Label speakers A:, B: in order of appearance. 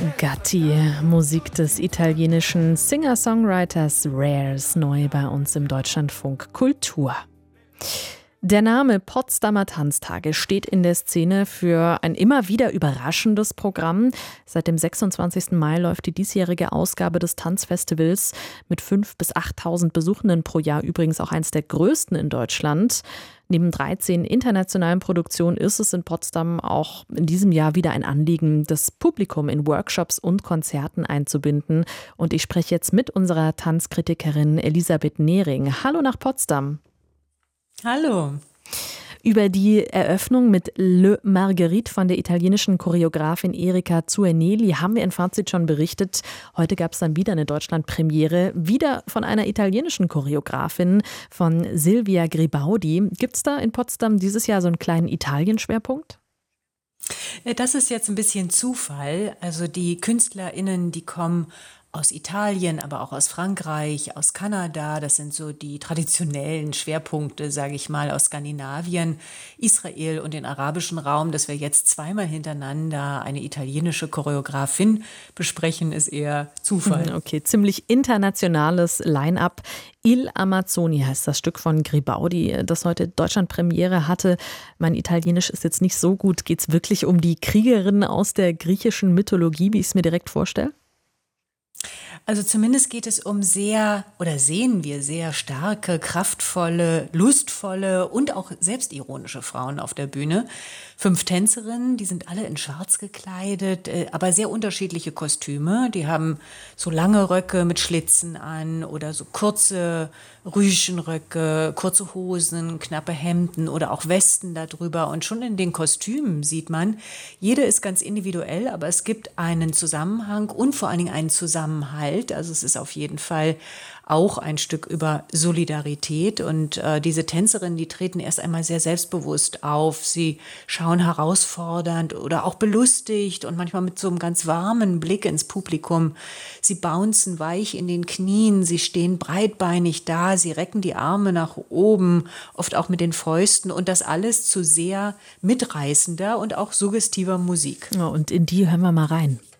A: Gatti, Musik des italienischen Singer-Songwriters Rares, neu bei uns im Deutschlandfunk Kultur. Der Name Potsdamer Tanztage steht in der Szene für ein immer wieder überraschendes Programm. Seit dem 26. Mai läuft die diesjährige Ausgabe des Tanzfestivals mit 5.000 bis 8.000 Besuchenden pro Jahr, übrigens auch eines der größten in Deutschland. Neben 13 internationalen Produktionen ist es in Potsdam auch in diesem Jahr wieder ein Anliegen, das Publikum in Workshops und Konzerten einzubinden. Und ich spreche jetzt mit unserer Tanzkritikerin Elisabeth Nehring. Hallo nach Potsdam.
B: Hallo.
A: Über die Eröffnung mit Le Marguerite von der italienischen Choreografin Erika Zuerneli haben wir in Fazit schon berichtet. Heute gab es dann wieder eine Deutschlandpremiere, wieder von einer italienischen Choreografin, von Silvia Gribaudi. Gibt es da in Potsdam dieses Jahr so einen kleinen Italien-Schwerpunkt?
B: Das ist jetzt ein bisschen Zufall. Also die KünstlerInnen, die kommen aus Italien, aber auch aus Frankreich, aus Kanada. Das sind so die traditionellen Schwerpunkte, sage ich mal, aus Skandinavien, Israel und den arabischen Raum. Dass wir jetzt zweimal hintereinander eine italienische Choreografin besprechen, ist eher Zufall.
A: Okay, ziemlich internationales Line-up. Il Amazzoni heißt das Stück von Gribaudi, das heute Deutschlandpremiere hatte. Mein Italienisch ist jetzt nicht so gut. Geht es wirklich um die Kriegerin aus der griechischen Mythologie, wie ich es mir direkt vorstelle?
B: Also zumindest geht es um sehen wir sehr starke, kraftvolle, lustvolle und auch selbstironische Frauen auf der Bühne. 5 Tänzerinnen, die sind alle in Schwarz gekleidet, aber sehr unterschiedliche Kostüme. Die haben so lange Röcke mit Schlitzen an oder so kurze Rüschenröcke, kurze Hosen, knappe Hemden oder auch Westen darüber. Und schon in den Kostümen sieht man, jede ist ganz individuell, aber es gibt einen Zusammenhang und vor allen Dingen einen Zusammenhalt. Also es ist auf jeden Fall auch ein Stück über Solidarität. Und diese Tänzerinnen, die treten erst einmal sehr selbstbewusst auf. Sie schauen herausfordernd oder auch belustigt und manchmal mit so einem ganz warmen Blick ins Publikum. Sie bouncen weich in den Knien, sie stehen breitbeinig da, sie recken die Arme nach oben, oft auch mit den Fäusten. Und das alles zu sehr mitreißender und auch suggestiver Musik.
A: Ja, und in die hören wir mal rein.